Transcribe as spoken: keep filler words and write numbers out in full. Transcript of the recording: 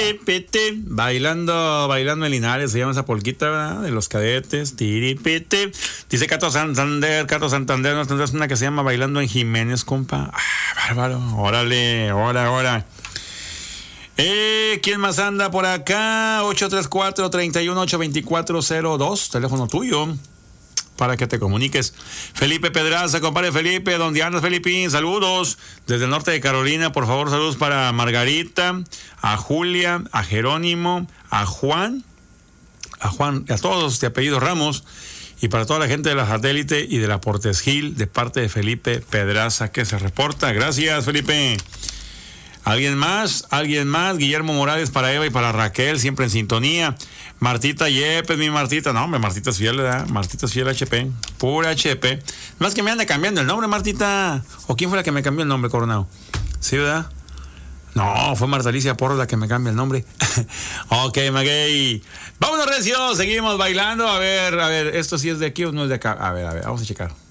Tiripete. Bailando, bailando en Linares, se llama esa polquita, ¿verdad? De los cadetes. Tiripete. Dice Cato Santander, Cato Santander, ¿no tendrás una que se llama Bailando en Jiménez, compa? Ah, bárbaro. Órale, ora, ora. Eh, ¿quién más anda por acá? ocho tres cuatro, tres uno ocho, dos cuatro cero dos, teléfono tuyo, para que te comuniques. Felipe Pedraza, compadre Felipe, ¿dónde andas, Felipín? Saludos desde el norte de Carolina, por favor, saludos para Margarita, a Julia, a Jerónimo, a Juan, a Juan, a todos de apellido Ramos, y para toda la gente de la Satélite y de la Portes Gil, de parte de Felipe Pedraza, que se reporta. Gracias, Felipe. ¿Alguien más? ¿Alguien más? Guillermo Morales para Eva y para Raquel, siempre en sintonía. Martita Yepes, mi Martita. No, hombre, Martita es fiel, ¿verdad? Martita es fiel H P. Pura H P. Más que me anda cambiando el nombre, Martita. ¿O quién fue la que me cambió el nombre, Coronado? ¿Sí, verdad? No, fue Marta Alicia Porro la que me cambia el nombre. Ok, Maguey. Vámonos, recio. Seguimos bailando. A ver, a ver, ¿esto sí es de aquí o no es de acá? A ver, a ver, vamos a checar.